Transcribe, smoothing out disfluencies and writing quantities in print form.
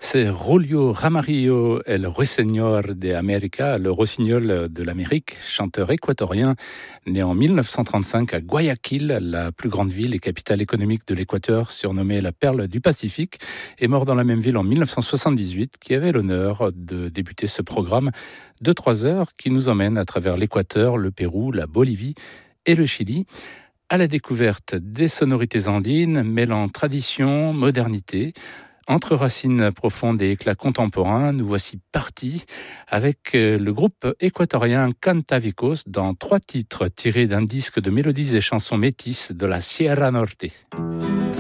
C'est Julio Ramarillo, el Ruiseñor de América, le rossignol de l'Amérique, chanteur équatorien, né en 1935 à Guayaquil, la plus grande ville et capitale économique de l'Équateur, surnommée la Perle du Pacifique, et mort dans la même ville en 1978, qui avait l'honneur de débuter ce programme de 3 heures qui nous emmène à travers l'Équateur, le Pérou, la Bolivie et le Chili, à la découverte des sonorités andines, mêlant tradition, modernité. Entre racines profondes et éclats contemporains, nous voici partis avec le groupe équatorien Cantavicos dans 3 titres tirés d'un disque de mélodies et chansons métisses de la Sierra Norte.